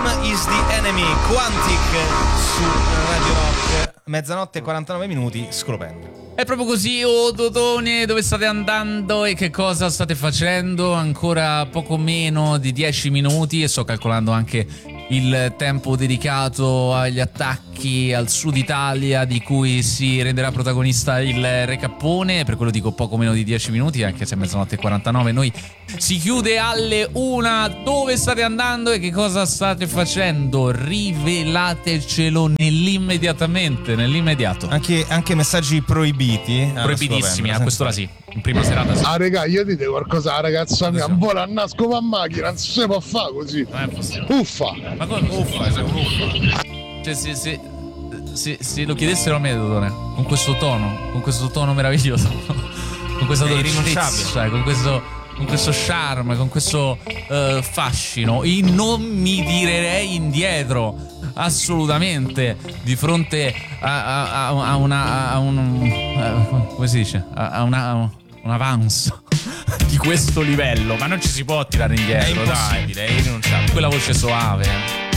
Time is the Enemy, Quantic su Radio Rock, mezzanotte e 49 minuti, Scolopendolo. È proprio così, Dodone, dove state andando e che cosa state facendo? Ancora poco meno di 10 minuti e sto calcolando anche il tempo dedicato agli attacchi al sud Italia di cui si renderà protagonista il Recappone. Per quello dico poco meno di 10 minuti, anche se è mezzanotte e 49. Noi si chiude alle 1. Dove state andando e che cosa state facendo? Rivelatecelo nell'immediato. Anche messaggi proibiti. Proibitissimi, a quest'ora sì. In prima serata sì. Ah regà, io ti dico qualcosa, ragazza mia, un po' la nasco a macchina, non si può fare così. Non è possibile. Uffa! Ma come uffa? Sei un uffa. Cioè se lo chiedessero a me, Dodone, con questo tono meraviglioso, con questa dolcezza, con questo charme, con questo fascino, io non mi tirerei indietro assolutamente di fronte a un come si dice, a un avance di questo livello, ma non ci si può tirare indietro, dai, direi irrinunciabile. Quella voce soave.